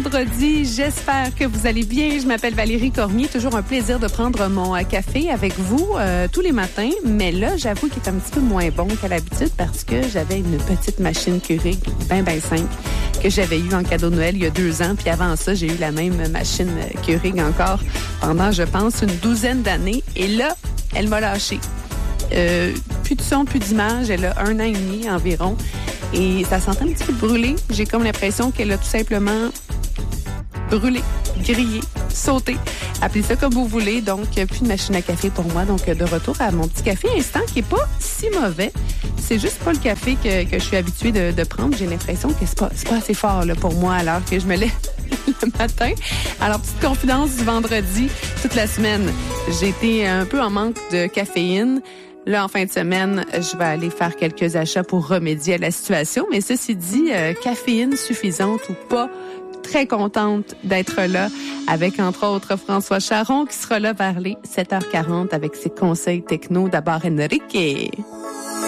vendredi. J'espère que vous allez bien. Je m'appelle Valérie Cormier. Toujours un plaisir de prendre mon café avec vous tous les matins. Mais là, j'avoue qu'il est un petit peu moins bon qu'à l'habitude parce que j'avais une petite machine Keurig bien simple que j'avais eue en cadeau de Noël il y a 2 ans. Puis avant ça, j'ai eu la même machine Keurig encore pendant, je pense, une 12aine d'années. Et là, elle m'a lâché. Plus de son, plus d'image. Elle a 1 an et demi environ. Et ça sentait un petit peu brûlé. J'ai comme l'impression qu'elle a tout simplement brûlé, grillé, sauté. Appelez ça comme vous voulez. Donc, plus de machine à café pour moi. Donc, de retour à mon petit café instant qui est pas si mauvais. C'est juste pas le café que je suis habituée de prendre. J'ai l'impression que c'est pas assez fort là, pour moi à l'heure que je me lève le matin. Alors, petite confidence du vendredi. Toute la semaine, j'ai été un peu en manque de caféine. Là, en fin de semaine, je vais aller faire quelques achats pour remédier à la situation. Mais ceci dit, caféine suffisante ou pas, très contente d'être là avec, entre autres, François Charon qui sera là vers les 7h40 avec ses conseils techno. D'abord, Enrique.